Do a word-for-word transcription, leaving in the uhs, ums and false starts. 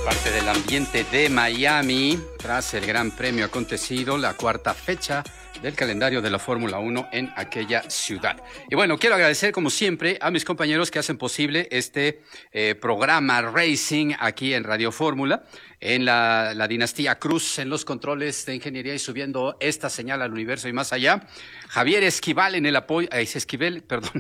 parte del ambiente de Miami, tras el Gran Premio acontecido, la cuarta fecha del calendario de la Fórmula uno en aquella ciudad. Y bueno, quiero agradecer como siempre a mis compañeros que hacen posible este eh, programa Racing aquí en Radio Fórmula, en la, la dinastía Cruz, en los controles de ingeniería y subiendo esta señal al universo y más allá. Javier Esquivel en el apoyo, eh, Esquivel, perdón,